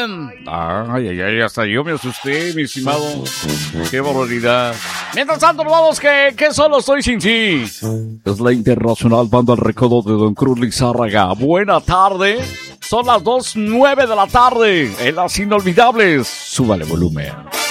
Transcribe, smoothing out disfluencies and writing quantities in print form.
Ay, hasta yo me asusté, mi estimado. Qué barbaridad. Mientras tanto, vamos que solo estoy sin ti. Es la Internacional Banda al Recodo de Don Cruz Lizárraga. Buena tarde. Son las 2:09 de la tarde. En las inolvidables. Súbale volumen.